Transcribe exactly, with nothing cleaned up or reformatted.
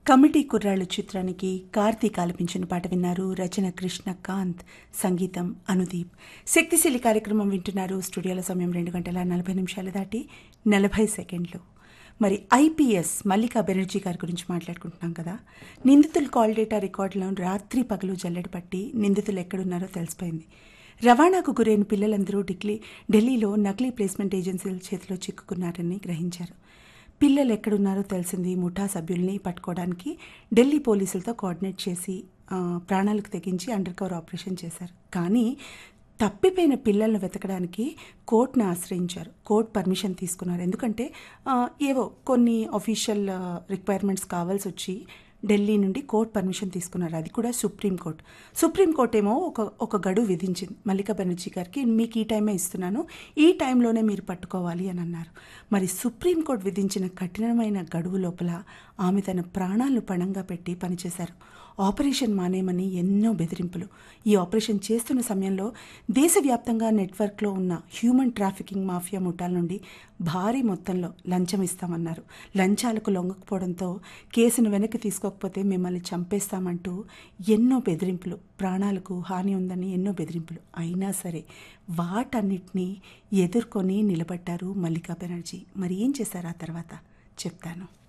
Committee కుర్రాళ్ళు చిత్రానికి కార్తీక్ ఆలపించిన పాట విన్నారు. రచన కృష్ణకాంత్, సంగీతం అనుదీప్. శక్తిశీలి కార్యక్రమం వింటున్నారు. స్టూడియోల సమయం రెండు గంటల నలభై నిమిషాలు దాటి నలభై సెకండ్లు. మరి ఐపీఎస్ మల్లికా బెనర్జీ గారి గురించి మాట్లాడుకుంటున్నాం కదా. నిందితుల కాల్ డేటా రికార్డులను రాత్రి పగలు జల్లెడ పట్టి నిందితులు ఎక్కడున్నారో తెలిసిపోయింది. రవాణాకు గురైన పిల్లలందరూ ఢిల్లీ ఢిల్లీలో నకిలీ ప్లేస్మెంట్ ఏజెన్సీల చేతిలో చిక్కుకున్నారని గ్రహించారు. పిల్లలు ఎక్కడున్నారో తెలిసింది. ముఠా సభ్యుల్ని పట్టుకోవడానికి ఢిల్లీ పోలీసులతో కోఆర్డినేట్ చేసి ప్రాణాలకు తెగించి అండర్ కవర్ ఆపరేషన్ చేశారు. కానీ తప్పిపోయిన పిల్లలను వెతకడానికి కోర్టును ఆశ్రయించారు. కోర్టు పర్మిషన్ తీసుకున్నారు. ఎందుకంటే ఏవో కొన్ని అఫీషియల్ రిక్వైర్మెంట్స్ కావాల్సి వచ్చి ఢిల్లీ నుండి కోర్టు పర్మిషన్ తీసుకున్నారు. అది కూడా సుప్రీంకోర్టు. సుప్రీంకోర్టు ఏమో ఒక ఒక గడువు విధించింది మల్లికా బెనర్జీ గారికి. మీకు ఈ టైమే ఇస్తున్నాను, ఈ టైంలోనే మీరు పట్టుకోవాలి అని అన్నారు. మరి సుప్రీంకోర్టు విధించిన కఠినమైన గడువు లోపల ఆమె తన ప్రాణాలను పణంగా పెట్టి పనిచేశారు. ఆపరేషన్ మానేమని ఎన్నో బెదిరింపులు. ఈ ఆపరేషన్ చేస్తున్న సమయంలో దేశవ్యాప్తంగా నెట్వర్క్లో ఉన్న హ్యూమన్ ట్రాఫికింగ్ మాఫియా ముఠాల నుండి భారీ మొత్తంలో లంచం ఇస్తామన్నారు. లంచాలకు లొంగకపోవడంతో కేసును వెనక్కి తీసుకోకపోతే మిమ్మల్ని చంపేస్తామంటూ ఎన్నో బెదిరింపులు, ప్రాణాలకు హాని ఉందని ఎన్నో బెదిరింపులు. అయినా సరే వాటన్నిటినీ ఎదుర్కొని నిలబడ్డారు మల్లికా బెనర్జీ. మరి ఏం చేశారు ఆ తర్వాత చెప్తాను.